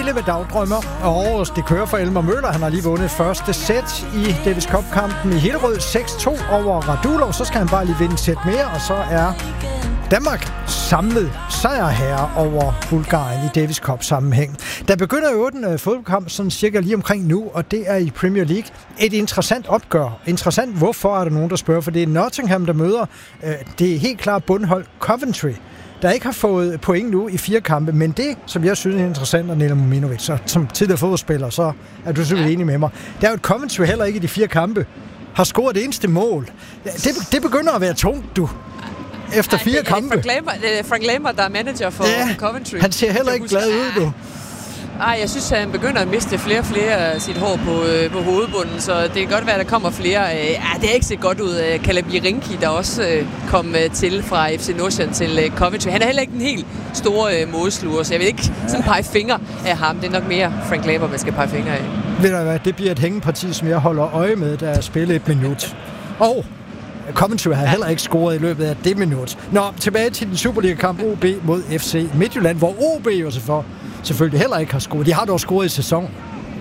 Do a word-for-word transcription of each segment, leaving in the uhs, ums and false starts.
Vilde med dagdrømmer. Og det kører for Elmer Møller. Han har lige vundet første sæt i Davis Cup-kampen i Hillerød. seks to over Radulov. Så skal han bare lige vinde et sæt mere, og så er Danmark samlet sejrherre over Bulgarien i Davis Cup-sammenhæng. Der begynder jo den uh, fodboldkamp sådan cirka lige omkring nu, og det er i Premier League. Et interessant opgør. Interessant, hvorfor er der nogen, der spørger? For det er Nottingham, der møder uh, det er helt klart bundhold Coventry, der ikke har fået point nu i fire kampe, men det, som jeg synes er interessant, og Nela Mominovic, så som tidligere fodboldspiller, så er du selvfølgelig enig med mig. Der er jo et Coventry heller ikke i de fire kampe har scoret det eneste mål. Det, det begynder at være tungt, du. Efter Ej, fire det, kampe. Frank Lampard, det er Frank Lampard, der er manager for ja, Coventry. Han ser heller ikke glad ud, du. Nej, jeg synes, at han begynder at miste flere og flere af sit hår på, øh, på hovedbunden, så det kan godt være, at der kommer flere. Øh, ja, det er ikke set godt ud. Kalabirinki, der også øh, kom øh, til fra F C Nordsjælland til øh, Coventry. Han er heller ikke den helt store øh, målsluger, så jeg vil ikke sådan pege fingre af ham. Det er nok mere Frank Lampard, man skal pege fingre af. Ved du hvad, det bliver et hængeparti, som jeg holder øje med, der er spillet et minut. Og Coventry har heller ikke scoret i løbet af det minut. Nå, tilbage til den Superliga-kamp O B mod F C Midtjylland, hvor O B jo selvfølgelig heller ikke har scoret. De har dog scoret i sæsonen.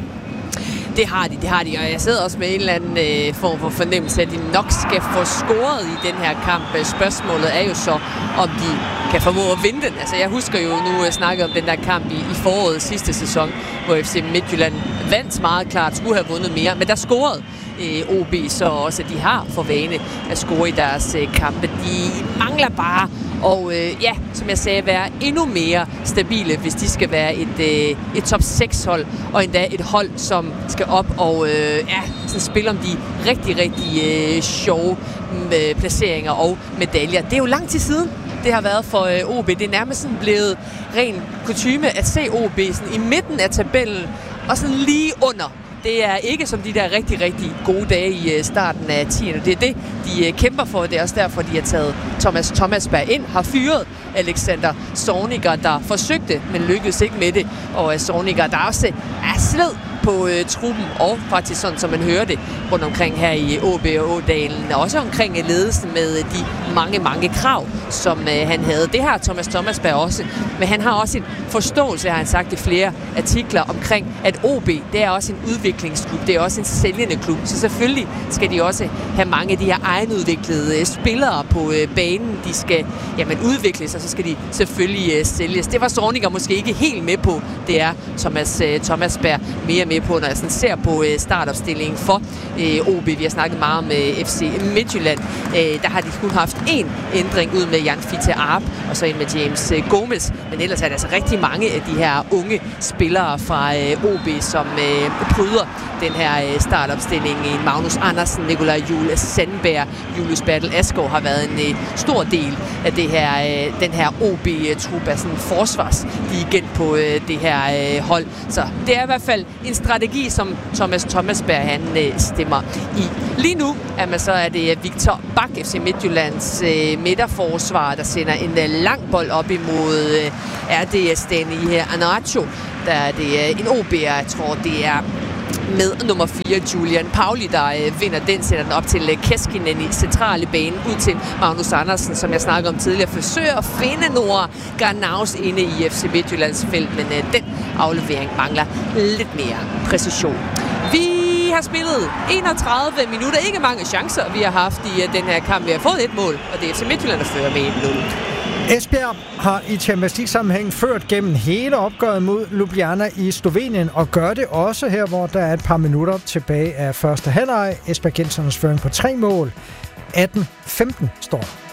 Det har de, det har de, og jeg sidder også med en eller anden øh, form for fornemmelse, at de nok skal få scoret i den her kamp. Spørgsmålet er jo så, om de kan formå at vinde den. Altså, jeg husker jo nu, jeg snakkede om den der kamp i, i foråret sidste sæson, hvor F C Midtjylland vandt meget klart, skulle have vundet mere, men der scorede øh, O B så også, at de har for vane at score i deres øh, kampe. De mangler bare og øh, ja, som jeg sagde, være endnu mere stabile, hvis de skal være et, øh, et top seks hold, og endda et hold, som skal op og øh, ja, sådan spille om de rigtig, rigtig øh, sjove øh, placeringer og medaljer. Det er jo lang tid siden, det har været for øh, O B. Det er nærmest sådan blevet ren kutyme at se O B sådan i midten af tabellen, og sådan lige under. Det er ikke som de der rigtig, rigtig gode dage i starten af tiende. Det er det, de kæmper for. Det er også derfor, de har taget Thomas Thomasberg ind, har fyret Alexander Zorniger, der forsøgte, men lykkedes ikke med det. Og Zorniger, der også er sved på øh, truppen, og faktisk sådan, som man hører det rundt omkring her i O B og Ådalen. Også omkring ledelsen med de mange, mange krav, som øh, han havde. Det har Thomas Thomasberg også, men han har også en forståelse, har han sagt i flere artikler, omkring, at O B, det er også en udviklingsklub, det er også en sælgende klub, så selvfølgelig skal de også have mange af de her egenudviklede øh, spillere på øh, banen. De skal jamen, udvikles, og så skal de selvfølgelig øh, sælges. Det var Zorniger måske ikke helt med på. Det er Thomas øh, Thomasberg mere med på, når jeg sådan ser på øh, startopstillingen for øh, O B. Vi har snakket meget om øh, F C Midtjylland. Øh, der har de kun haft én ændring ud med Jan Fiete Arp, og så en med James øh, Gomez. Men ellers er der altså rigtig mange af de her unge spillere fra øh, O B, som øh, bryder den her øh, startopstilling. Magnus Andersen, Nikolaj Juhl Sandberg, Julius Bertel Asgaard har været en øh, stor del af det her, øh, den her O B-trup af sådan forsvarsligent på øh, det her øh, hold. Så det er i hvert fald en strategi, som Thomas Thomasberg han øh, stemmer i. Lige nu er, man så, er det Victor Bak, F C Midtjyllands øh, midterforsvar, der sender en øh, lang bold op imod øh, R D S-Dani her. Anacho, der er det øh, en O B'er, jeg tror det er med nummer fire, Julian Pauli, der øh, vinder den, sætter den op til øh, Keskinen i centrale bane, ud til Magnus Andersen, som jeg snakkede om tidligere, forsøger at finde Nora Garnaus inde i F C Midtjyllands felt, men øh, den aflevering mangler lidt mere præcision. Vi har spillet enogtredive minutter, ikke mange chancer, vi har haft i uh, den her kamp. Vi har fået et mål, og det er F C Midtjylland, der fører med et nul. Esbjerg har i Champions League-sammenhæng ført gennem hele opgøret mod Ljubljana i Slovenien, og gør det også her, hvor der er et par minutter tilbage af første halvleg. Esbjergensernes føring på tre mål. atten femten står.